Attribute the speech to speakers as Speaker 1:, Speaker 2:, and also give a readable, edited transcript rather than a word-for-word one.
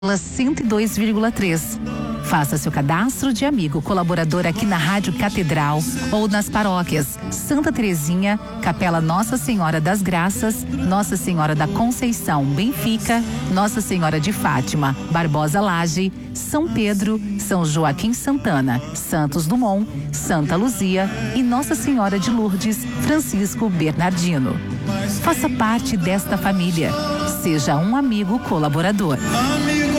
Speaker 1: 102,3. Faça seu cadastro de amigo colaborador aqui na Rádio Catedral ou nas paróquias Santa Terezinha, Capela Nossa Senhora das Graças, Nossa Senhora da Conceição, Benfica, Nossa Senhora de Fátima, Barbosa Laje, São Pedro, São Joaquim Santana, Santos Dumont, Santa Luzia e Nossa Senhora de Lourdes, Francisco Bernardino. Faça parte desta família. Seja um amigo colaborador.